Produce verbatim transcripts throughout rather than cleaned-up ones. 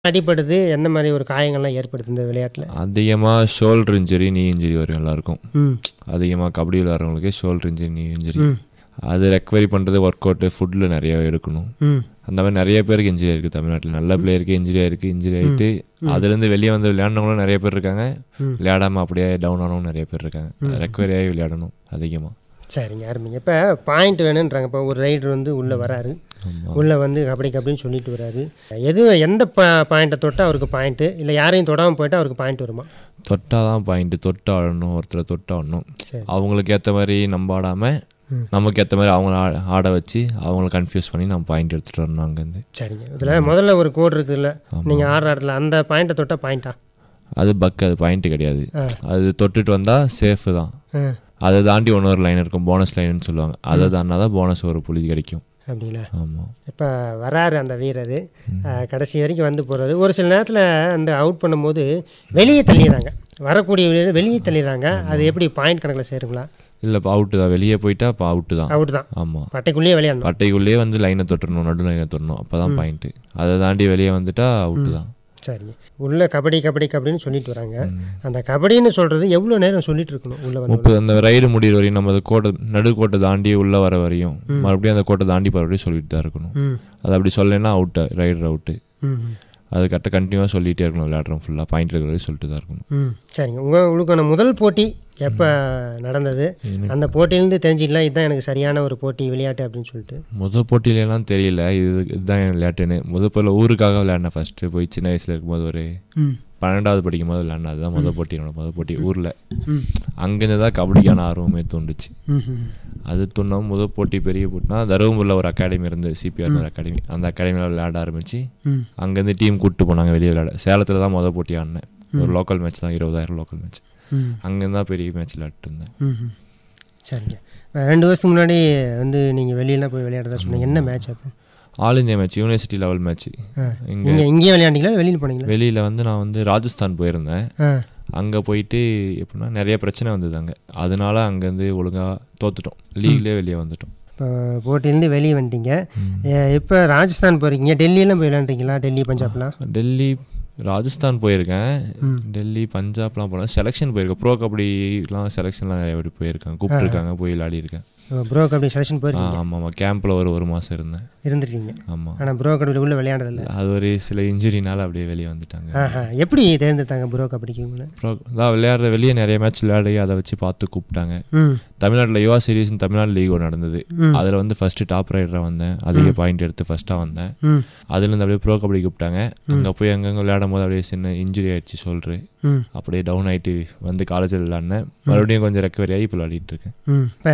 அடிபடுது, எந்த மாரி ஒரு காயங்கள்லாம் ஏற்படுது இந்த விளையாட்டுல? அதிகமா ஷோல்டர் இன்ஜுரி, நீ இன்ஜுரி வரும் எல்லாருக்கும். ம். அதிகமா கபடி விளையாடுறவங்களுக்கு ஷோல்டர் இன்ஜுரி, நீ இன்ஜுரி. ம். அது ரெக்கவரி பண்ணுறது ஒர்க் அவுட்டு, ஃபுட்டில் நிறைய எடுக்கணும். ம். அந்த மாதிரி நிறைய பேருக்கு இன்ஜுரி ஆயிருக்கு தமிழ்நாட்டில். நல்ல பிளேயருக்கு இன்ஜுரி ஆயிருக்கு. இன்ஜுரி ஆகிட்டு அதுலேருந்து வெளியே வந்து விளையாடினவங்களும் நிறைய பேர் இருக்காங்க. விளையாடாமல் அப்படியே டவுன் ஆனவங்க நிறைய பேர் இருக்காங்க. ரெக்கவரி ஆகி விளையாடணும் அதிகமாக. சரிங்க, அருமைங்க. இப்போ பாயிண்ட் வேணுன்றாங்க. இப்போ ஒரு ரைடர் வந்து உள்ளே வராரு, உள்ளே வந்து கபடி கபடின்னு சொல்லிட்டு வராரு. எது எந்த ப பாயிண்ட்டை தொட்டால் அவருக்கு பாயிண்ட்டு, இல்லை யாரையும் தொடாமல் போயிட்டால் அவருக்கு பாயிண்ட் வருமா? தொட்டால் தான் பாயிண்ட்டு. தொட்டு ஆடணும், ஒருத்தரை தொட்டு ஆடணும். அவங்களுக்கு ஏற்ற மாதிரி நம்ம ஆடாமல் நமக்கு ஏற்ற மாதிரி அவங்கள ஆட வச்சு அவங்கள கன்ஃபியூஸ் பண்ணி நம்ம பாயிண்ட் எடுத்துகிட்டு வரணும் அங்கேருந்து. சரிங்க. இதில் முதல்ல ஒரு கோடு இருக்குதுல்ல, நீங்கள் ஆடுற இடத்துல அந்த பாயிண்ட்டை தொட்டால் பாயிண்ட்டா? அது பக்கு, அது பாயிண்ட்டு கிடையாது. அது தொட்டுட்டு வந்தால் சேஃபு தான். அதை தாண்டி ஒன்று லைன் இருக்கும், போனஸ் லைன்னு சொல்லுவாங்க. அதை தாண்டா தான் போனஸ் ஒரு புள்ளி கிடைக்கும். அப்படிங்களா? ஆமாம். இப்போ வராரு அந்த வீரர், கடைசி வரைக்கும் வந்து போகிறாரு. ஒரு சில நேரத்தில் அந்த அவுட் பண்ணும்போது வெளியே தள்ளிடுறாங்க, வரக்கூடிய வீரர் வெளியே தள்ளிடுறாங்க. அது எப்படி பாயிண்ட் கணக்கில் சேருங்களா? இல்லை, இப்போ அவுட்டு தான். வெளியே போயிட்டா இப்போ அவுட்டு தான். அவுட் தான். ஆமாம். பட்டைக்குள்ளேயே விளையாடணும். பட்டைக்குள்ளேயே வந்து லைனை தொட்டுறணும், நடு லைனை தொட்டணும், அப்போ தான் பாயிண்ட்டு. அதை தாண்டி வெளியே வந்துட்டா அவுட்டு தான். சரிங்க. உள்ள கபடி கபடி கபடின்னு சொல்லிட்டு வராங்க. அந்த கபடின்னு சொல்கிறது எவ்வளோ நேரம் சொல்லிட்டு இருக்கணும் உள்ள வந்து? முப்பது அந்த ரைடு முடிகிற வரையும், நம்ம அந்த கோட்டை நடு கோட்டை தாண்டி உள்ளே வர வரையும் மறுபடியும் அந்த கோட்டை தாண்டி போகிற வரையும் சொல்லிட்டு தான் இருக்கணும். அது அப்படி சொல்லலைன்னா அவுட்டு, ரைடர் அவுட்டு. அது கரெக்டாக கண்டினியூவாக சொல்லிகிட்டே இருக்கணும். விளையாடுறோம் ஃபுல்லாக பாயிண்ட் இருக்கிற வரையும் சொல்லிட்டு தான் இருக்கணும். ம். சரிங்க. உங்கள் உங்களுக்கான முதல் போட்டி எப்போ நடந்தது? அந்த போட்டியிலேருந்து தெரிஞ்சிக்கலாம் இதுதான் எனக்கு சரியான ஒரு போட்டி விளையாட்டு அப்படின்னு சொல்லிட்டு. முதல் போட்டியிலலாம் தெரியல இது இதுதான் என் விளையாட்டுன்னு. முதல் போல ஊருக்காக விளையாடினேன். ஃபஸ்ட்டு போய் சின்ன வயசில் இருக்கும்போது ஒரு பன்னெண்டாவது படிக்கும் போது விளையாடினேன். அதுதான் முதல் போட்டி, என்னோட முதல் போட்டி ஊரில். அங்கேருந்து தான் கபடிக்கான ஆர்வமே தோண்டுச்சு. அது தோணும் முதல் போட்டி பெரிய போட்டினா தருமபுரியில் ஒரு அகாடமி இருந்து, சிபிஆர் அகாடமி. அந்த அகாடமியில் விளையாட ஆரம்பித்து அங்கேருந்து டீம் கூப்பிட்டு போனாங்க வெளியே விளையாட. சேலத்தில் தான் முதல் போட்டி ஆடினேன். ஒரு லோக்கல் மேட்ச் தான், இருபதாயிரம் லோக்கல் மேட்ச். அங்கேருந்து தான் பெரிய மேட்ச் விளையாட்டு இருந்தேன். சரிங்க. ரெண்டு வருஷத்துக்கு முன்னாடி வந்து நீங்கள் வெளியெல்லாம் போய் விளையாடுறதா சொன்னீங்க. என்ன மேட்ச் அது? All India match, university level match. இங்கே இங்கேயே விளையாண்டிங்களா, வெளியில் போனீங்களா? வெளியில் வந்து நான் வந்து ராஜஸ்தான் போயிருந்தேன். அங்கே போயிட்டு எப்படின்னா நிறைய பிரச்சனை வந்தது அங்கே. அதனால அங்கேருந்து ஒழுங்காக தோத்துட்டோம், லீக்லேயே வெளியே வந்துட்டோம். இப்போ போட்டிலேருந்து வெளியே வந்துட்டீங்க. இப்போ ராஜஸ்தான் போகிறீங்க, டெல்லியெல்லாம் போய் விளையாண்டுறீங்களா? டெல்லி, பஞ்சாப்லாம்? டெல்லி, ராஜஸ்தான் போயிருக்கேன். டெல்லி, பஞ்சாப்லாம் போனேன். செலெக்ஷன் போயிருக்கேன். ப்ரோ கபடிலாம் செலெக்ஷன்லாம் நிறைய பேர் போயிருக்காங்க, கூப்பிட்டுருக்காங்க, போய் விளையாடி இருக்கேன். ப்ரோ கபடி செலெக்ஷன் போயிருக்கீங்க? ஆமாம் ஆமாம். கேம்பில் ஒரு ஒரு மாதம் இருந்தேன். இருந்துருக்கீங்க? ஆமாம். ஆனால் ப்ரோ கபடியில் உள்ள விளையாடுறதில்ல? அது ஒரு சில இன்ஜுரினால அப்படியே வெளியே வந்துட்டாங்க. ஆஹா. எப்படி தேர்ந்தெடுத்தாங்க ப்ரோ கபடிக்கு உங்களை? ப்ரோ தான் விளையாடுற வெளியே நிறைய மேட்ச் விளையாடி அதை வச்சு பார்த்து கூப்பிட்டாங்க. தமிழ்நாட்டில் யுவா சீரீஸ்னு தமிழ்நாடு லீக் ஒன்று நடந்தது. அதில் வந்து ஃபஸ்ட்டு டாப் ரைடராக வந்தேன். அதிக பாயிண்ட் எடுத்து ஃபஸ்ட்டாக வந்தேன். அதுலேருந்து அப்படியே ப்ரோ கபடி கூப்பிட்டாங்க. அங்கே போய் அங்கங்கே விளையாடும் போது அப்படியே சின்ன இன்ஜுரி ஆகிடுச்சு சொல்கிறேன். அப்படியே டவுன் ஆகிட்டு வந்து காலேஜில் விளையாடினேன். மறுபடியும் கொஞ்சம் ரெக்கவரி ஆகி இப்போ விளையாடிட்டு இருக்கேன். இப்போ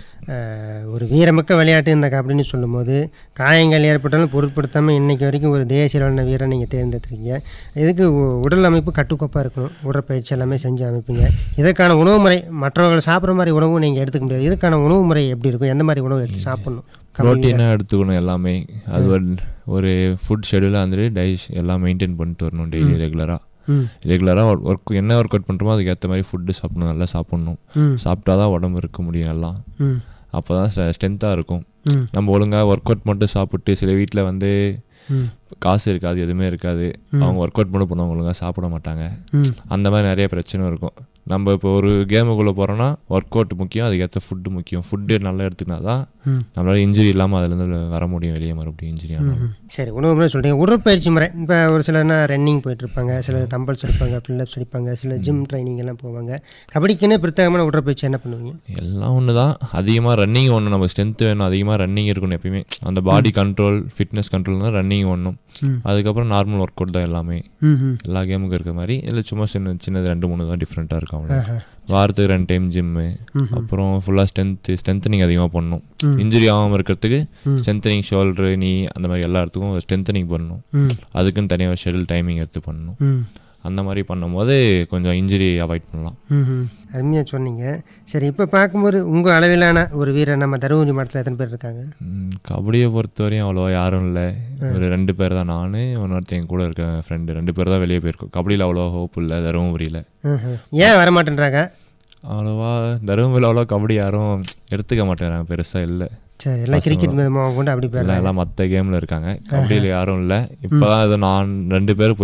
ஒரு வீரமிக்க விளையாட்டு இந்த கபடின்னு சொல்லும்போது காயங்கள் ஏற்பட்டாலும் பொருட்படுத்தாமல் இன்றைக்கி வரைக்கும் ஒரு தேசிய அளவிலான வீரரை நீங்கள் தேர்ந்தெடுத்துருக்கீங்க. இதுக்கு உடல் அமைப்பு கட்டுக்கோப்பாக இருக்கணும், உடற்பயிற்சி எல்லாமே செஞ்சு அமைப்பீங்க. இதற்கான உணவு முறை, மற்றவர்கள் சாப்பிட்ற மாதிரி உணவும் நீங்கள் எடுத்துக்க முடியாது. இதுக்கான உணவு முறை எப்படி இருக்கும்? எந்த மாதிரி உணவு எடுத்து சாப்பிட்ணும்? ப்ரோட்டீனாக எடுத்துக்கணும் எல்லாமே. அது ஒரு ஃபுட் ஷெடியூலாக வந்துட்டு டைஜ் எல்லாம் மெயின்டைன் பண்ணிட்டு வரணும். டெய்லி ரெகுலராக ரெகுலராக ஒர்க் என்ன ஒர்க் அவுட் பண்ணுறோமோ அதுக்கேற்ற மாதிரி ஃபுட்டு சாப்பிடணும். நல்லா சாப்பிட்ணும். சாப்பிட்டா தான் உடம்பு இருக்க முடியும் எல்லாம். அப்போ தான் ஸ்ட்ரென்த்தாக இருக்கும். நம்ம ஒழுங்காக ஒர்க் அவுட் மட்டும் சாப்பிட்டு, சில வீட்டில் வந்து காசு இருக்காது, எதுவுமே இருக்காது, அவங்க ஒர்க் அவுட் மட்டும் பண்ணுவாங்க, ஒழுங்காக சாப்பிட மாட்டாங்க. அந்த மாதிரி நிறைய பிரச்சனை இருக்கும். நம்ம இப்போ ஒரு கேமுக்குள்ளே போகிறோன்னா ஒர்க் அவுட் முக்கியம், அதுக்கேற்ற ஃபுட்டு முக்கியம். ஃபுட்டு நல்லா எடுத்துக்கினா தான் நம்மளால் இன்ஜுரி இல்லாமல் அதுலேருந்து வர முடியும் வெளியே, மறுபடியும் இன்ஜுரி ஆனாலும். சரி, உணவு முறை சொல்கிறீங்க. உடற்பயிற்சி முறை இப்போ ஒரு சிலர்னா ரன்னிங் போயிட்டுருப்பாங்க, சிலர் தம்பல்ஸ் அடிப்பாங்க, ஃபில்லப்ஸ் அடிப்பாங்க, சில ஜிம் ட்ரைனிங் எல்லாம் போவாங்க. கபடிக்குன்னு பிரத்யேகமான உடற்பயிற்சி என்ன பண்ணுவீங்க? எல்லாம் ஒன்று தான். அதிகமாக ரன்னிங் ஒன்று, நம்ம ஸ்ட்ரென்த் வேணும், அதிகமாக ரன்னிங் இருக்கணும் எப்பயுமே. அந்த பாடி கண்ட்ரோல், ஃபிட்னஸ் கண்ட்ரோல் தான் ரன்னிங் ஒன்றும். அதுக்கப்புறம் நார்மல் ஒர்க் அவுட் தான் எல்லாமே. எல்லா கேமுக்கும் இருக்கிற மாதிரி இல்லை, சும்மா சின்ன சின்னது ரெண்டு மூணு தான் டிஃப்ரெண்ட்டாக இருக்கும். அவ்வளோ வாரத்துக்கு ரெண்டு டைம் ஜிம்மு, அப்புறம் ஃபுல்லாக ஸ்ட்ரென்த்து ஸ்ட்ரென்த்தனிங் அதிகமாக பண்ணணும். இன்ஜுரி ஆகாமல் இருக்கிறதுக்கு ஸ்ட்ரென்த்தனிங், ஷோல்டரு, நீ அந்த மாதிரி எல்லா இடத்துக்கும் ஸ்ட்ரென்த்தனிங் பண்ணணும். அதுக்குன்னு தனியாக ஷெடியூல் டைமிங் எடுத்து பண்ணணும். அந்த மாதிரி பண்ணும்போது கொஞ்சம் இன்ஜுரி அவாய்ட் பண்ணலாம். அருமையாக சொன்னீங்க. சரி, இப்போ பார்க்கும்போது உங்கள் அளவிலான ஒரு வீரர் நம்ம தருமபுரி மாவட்டத்தில் எத்தனை பேர் இருக்காங்க? கபடியை பொறுத்தவரையும் அவ்வளோவா யாரும் இல்லை. ஒரு ரெண்டு பேர் தான். நான் இன்னொருத்தர் என் கூட இருக்க ஃப்ரெண்டு, ரெண்டு பேர் தான் வெளியே போயிருக்கோம். கபடியில் அவ்வளோ ஹோப் இல்லை தருமபுரியில். ஏன் வரமாட்டேன்றாங்க? அவ்வளோவா தருமபுரியில் அவ்வளோ கபடி யாரும் எடுத்துக்க மாட்டேங்கிறாங்க, பெருசாக இல்லை. சரி எல்லாம் கிரிக்கெட் மீது மோகம் கொண்டு அப்படி எல்லாம் போயிடலாம். எல்லாம் மற்ற கேமில் இருக்காங்க. கபடியில் யாரும் இல்லை. இப்போ தான் ஏதோ நான் ரெண்டு பேரும்